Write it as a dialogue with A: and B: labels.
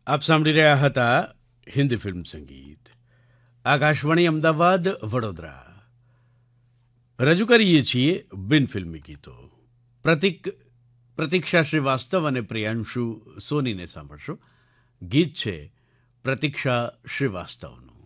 A: આપ સાંભળી રહ્યા હતા હિન્દી ફિલ્મ સંગીત. આકાશવાણી અમદાવાદ વડોદરા. રજૂ કરીએ છીએ બિન ફિલ્મી ગીતો. પ્રતીક્ષા શ્રીવાસ્તવ અને પ્રિયાંશુ સોનીને સાંભળશો. ગીત છે પ્રતીક્ષા શ્રીવાસ્તવનું.